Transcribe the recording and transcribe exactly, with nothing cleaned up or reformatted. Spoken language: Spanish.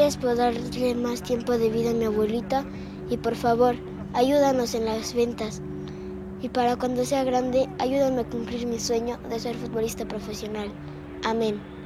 Gracias por darle más tiempo de vida a mi abuelita y por favor, ayúdanos en las ventas. Y para cuando sea grande, ayúdame a cumplir mi sueño de ser futbolista profesional. Amén.